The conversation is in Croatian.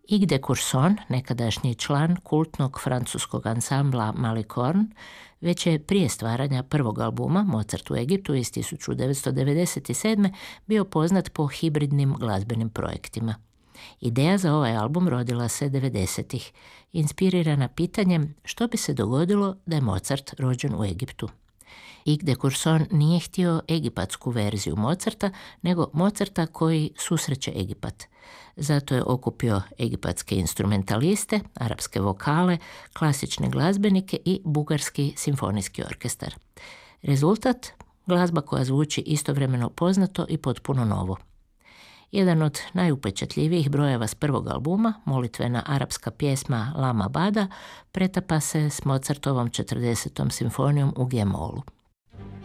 Yves de Courson, nekadašnji član kultnog francuskog ansambla Malicorne, već je prije stvaranja prvog albuma Mozart u Egiptu iz 1997. bio poznat po hibridnim glazbenim projektima. Ideja za ovaj album rodila se 90-ih, inspirirana pitanjem što bi se dogodilo da je Mozart rođen u Egiptu. Yves de Courson nije htio egipatsku verziju Mozarta, nego Mozarta koji susreće Egipat. Zato je okupio egipatske instrumentaliste, arapske vokale, klasične glazbenike i bugarski simfonijski orkestar. Rezultat? Glazba koja zvuči istovremeno poznato i potpuno novo. Jedan od najupečatljivijih brojeva s prvog albuma, molitvena arapska pjesma Lama Bada, pretapa se s Mozartovom 40. simfonijom u G-molu.